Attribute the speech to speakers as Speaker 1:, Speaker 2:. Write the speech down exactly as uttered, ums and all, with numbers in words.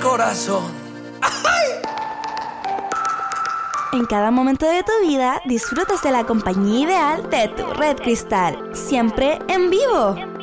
Speaker 1: corazón.
Speaker 2: En cada momento de tu vida disfrutas de la compañía ideal de tu Red Cristal, siempre en vivo.